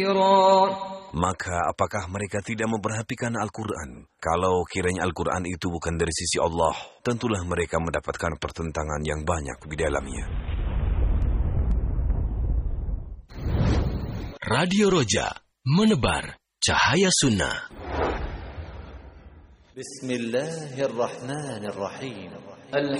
Maka apakah mereka tidak memperhatikan Al-Quran? Kalau kiranya Al-Quran itu bukan dari sisi Allah, tentulah mereka mendapatkan pertentangan yang banyak di dalamnya. Radio Roja, menebar cahaya sunnah. Bismillahirrahmanirrahim.